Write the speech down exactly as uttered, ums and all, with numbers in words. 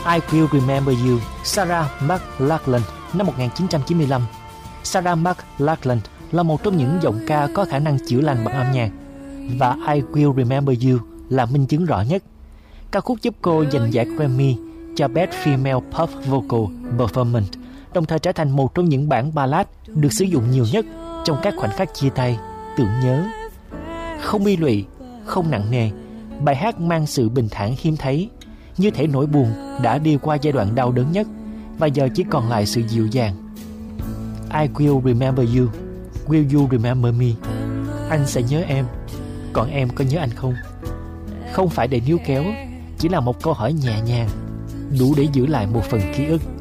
I Will Remember You, Sarah McLachlan, năm một nghìn chín trăm chín mươi lăm. Sarah McLachlan là một trong những giọng ca có khả năng chữa lành bằng âm nhạc, và I Will Remember You là minh chứng rõ nhất. Ca khúc giúp cô giành giải Grammy cho Best Female Pop Vocal Performance, đồng thời trở thành một trong những bản ballad được sử dụng nhiều nhất trong các khoảnh khắc chia tay, tưởng nhớ. Không bi lụy, không nặng nề, bài hát mang sự bình thản hiếm thấy, như thể nỗi buồn đã đi qua giai đoạn đau đớn nhất và giờ chỉ còn lại sự dịu dàng. I will remember you, will you remember me? Anh sẽ nhớ em, còn em có nhớ anh không? Không phải để níu kéo, chỉ là một câu hỏi nhẹ nhàng, đủ để giữ lại một phần ký ức.